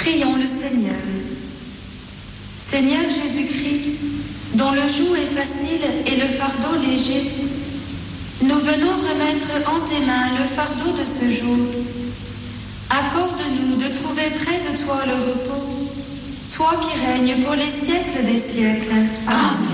Prions le Seigneur. Seigneur Jésus-Christ, dont le joug est facile et le fardeau léger, nous venons remettre en tes mains le fardeau de ce jour. Accorde-nous de trouver près de toi le repos, toi qui règnes pour les siècles des siècles. Amen.